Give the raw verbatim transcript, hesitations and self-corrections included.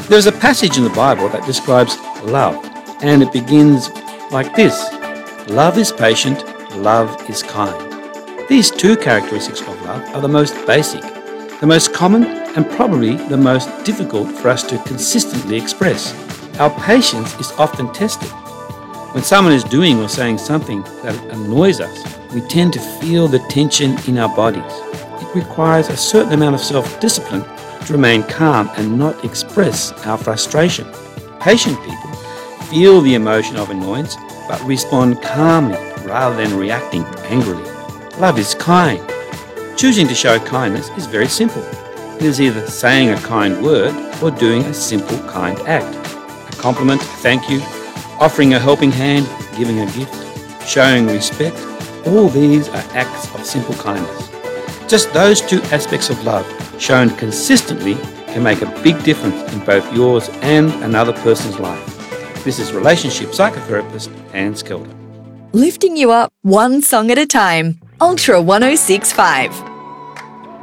There's a passage in the Bible that describes love, and it begins like this: love is patient, love is kind. These two characteristics of love are the most basic, the most common, and probably the most difficult for us to consistently express. Our patience is often tested. When someone is doing or saying something that annoys us, we tend to feel the tension in our bodies. It requires a certain amount of self-discipline to remain calm and not express our frustration. Patient people feel the emotion of annoyance but respond calmly rather than reacting angrily. Love is kind. Choosing to show kindness is very simple. It is either saying a kind word or doing a simple kind act. A compliment, a thank you, offering a helping hand, giving a gift, showing respect, all these are acts of simple kindness. Just those two aspects of love, shown consistently, can make a big difference in both yours and another person's life. This is relationship psychotherapist Anne Skelton. Lifting you up one song at a time. Ultra one oh six point five.